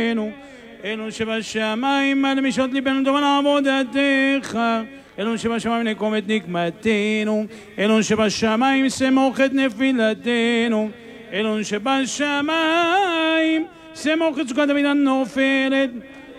אלו שבשמיים על משעות ליבנו טוב על עבודתך, אלו שבשמיים נקום את נקמתנו, אלו שבשמיים סמוך את נפילתנו, אלו שבשמיים סמוך את סוכת דוד הנופלת,